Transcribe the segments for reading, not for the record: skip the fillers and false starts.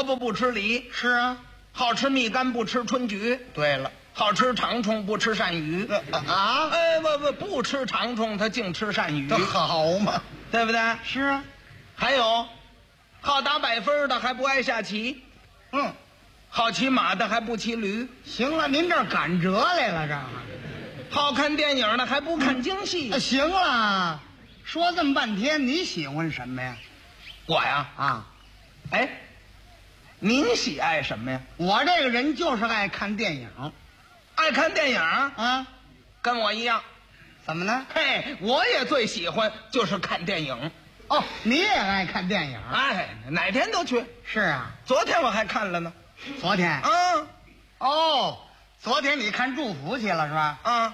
卜不吃梨， 是啊。 好吃蜜柑不吃春菊， 对了， 好吃长虫不吃鳝鱼。 啊， 不吃长虫，他净吃鳝鱼， 这好嘛？ 对不对？ 是啊。 还有，好打100分的还不爱下棋，好骑马的还不骑驴。 行了，您这儿赶折来了，这好看电影的还不看京戏。 行了，说这么半天，你喜欢什么呀？ 我呀， 啊， 哎，您喜爱什么呀？ 我这个人就是爱看电影。 爱看电影啊？ 跟我一样。 怎么呢？ 嘿，我也最喜欢就是看电影。 哦，你也爱看电影？ 哎，哪天都去。 是啊， 昨天我还看了呢。 昨天？哦，昨天你看祝福去了是吧？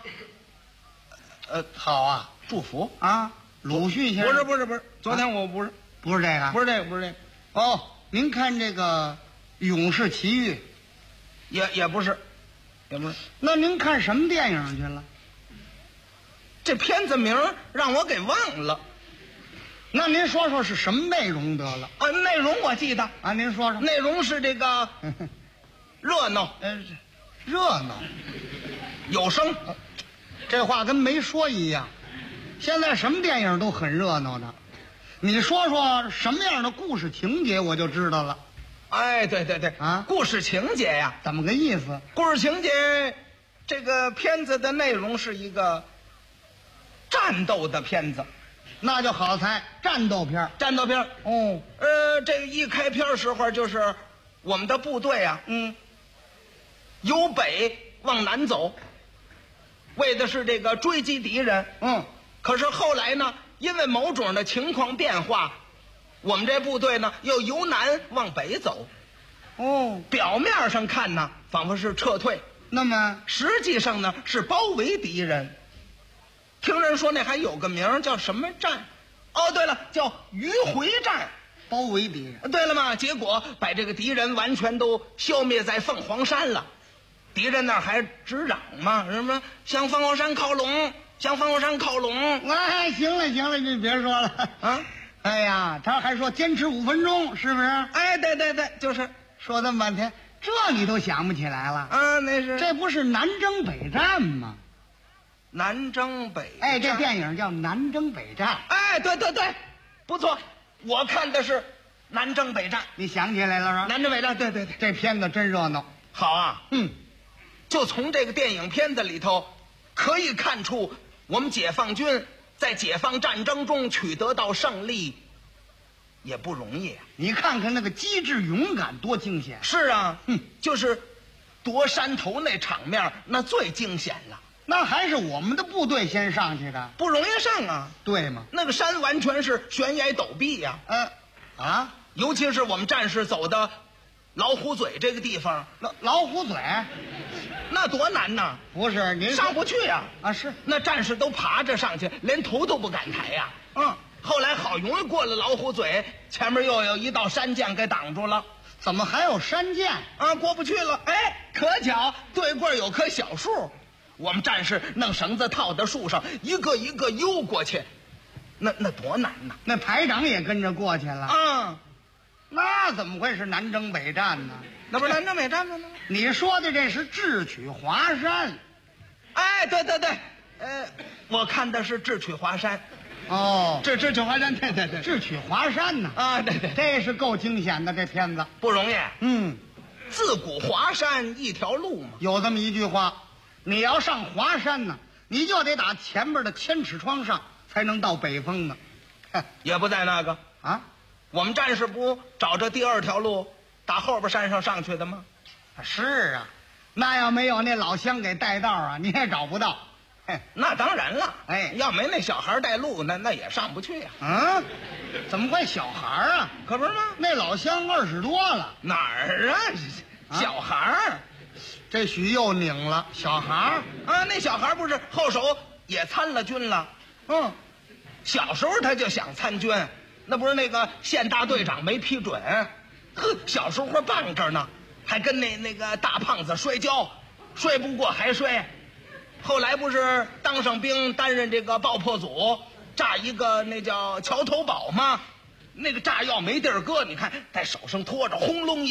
好啊， 祝福啊，鲁迅先生。 不是，昨天我不是这个， 不是这个。 哦，您看这个《勇士奇遇》， 也不是。 那您看什么电影去了？ 这片子名让我给忘了。 那您说说是什么内容得了？ 内容我记得啊，您说说。 内容是这个热闹， 热闹， 有声。 这话跟没说一样。现在什么电影都很热闹的，你说说什么样的故事情节，我就知道了。 哎，对啊， 故事情节呀， 怎么个意思？ 故事情节，这个片子的内容是一个战斗的片子。 那就好猜，战斗片。哦， 这个一开篇时候就是我们的部队啊，由北往南走，为的是这个追击敌人。可是后来呢，因为某种的情况变化，我们这部队呢又由南往北走。表面上看呢，仿佛是撤退， 那么实际上呢是包围敌人。听人说那还有个名叫什么战？对了，叫迂回战。 包围敌人。 对了嘛，结果把这个敌人完全都消灭在凤凰山了。敌人那儿还直嚷嘛，什么向凤凰山靠拢，向凤凰山靠拢。 哎，行了，你别说了啊！哎呀，他还说坚持5分钟，是不是？ 哎，对，就是说这么半天，这你都想不起来了？ 那是这不是南征北战吗？ 南征北战。 哎，这电影叫《南征北战》。 哎，对，不错，我看的是南征北战。 你想起来了是吧？ 南征北战，对， 这片子真热闹。 好啊，就从这个电影片子里头，可以看出我们解放军在解放战争中取得到胜利，也不容易啊。 你看看那个机智勇敢，多惊险！ 是啊，就是夺山头那场面，那最惊险了。 那还是我们的部队先上去的， 不容易上啊， 对吗？ 那个山完全是悬崖陡壁呀。尤其是我们战士走的老虎嘴这个地方， 老虎嘴， 那多难呐！ 不是您上不去呀。 是那战士都爬着上去，连头都不敢抬呀。后来好容易过了老虎嘴，前面又有一道山涧给挡住了。 怎么还有山涧过不去了。可巧对过有棵小树，我们战士弄绳子套在树上，一个一个悠过去，那多难呐！ 那排长也跟着过去了。那怎么会是南征北战呢？ 那不是南征北战吗？ 你说的这是智取华山。 哎，对，我看的是智取华山。智取华山，对， 智取华山呢？ 对， 这是够惊险的，这片子不容易。自古华山一条路嘛， 有这么一句话，你要上华山呢，你就得打前面的千尺窗上，才能到北峰呢。 也不在那个我们战士不找着第2条路打后边山上上去的吗？ 是啊，那要没有那老乡给带道你也找不到。 那当然了。要没那小孩带路，那也上不去呀。 怎么会小孩可不是吗？ 那老乡20多了。 哪儿啊？小孩这许又拧了。小孩那小孩不是后手也参了军了？小时候他就想参军，那不是那个县大队长没批准。小时候棒着呢，还跟那个大胖子摔跤，摔不过还摔。后来不是当上兵，担任这个爆破组，炸一个那叫桥头堡吗？那个炸药没地儿搁，你看在手上拖着，轰隆一